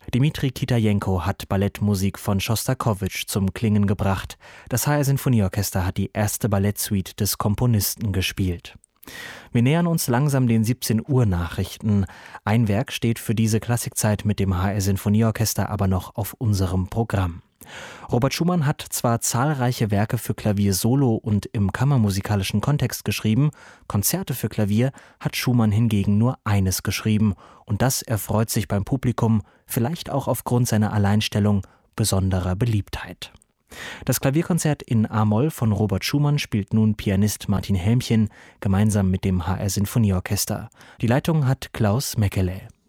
Dmitri Kitajenko hat Ballettmusik von Schostakowitsch zum Klingen gebracht. Das HR Sinfonieorchester hat die erste Ballettsuite des Komponisten gespielt. Wir nähern uns langsam den 17 Uhr Nachrichten. Ein Werk steht für diese Klassikzeit mit dem HR Sinfonieorchester aber noch auf unserem Programm. Robert Schumann hat zwar zahlreiche Werke für Klavier solo und im kammermusikalischen Kontext geschrieben, Konzerte für Klavier hat Schumann hingegen nur eines geschrieben und das erfreut sich beim Publikum, vielleicht auch aufgrund seiner Alleinstellung, besonderer Beliebtheit. Das Klavierkonzert in A-Moll von Robert Schumann spielt nun Pianist Martin Helmchen gemeinsam mit dem HR Sinfonieorchester. Die Leitung hat Klaus Meckele.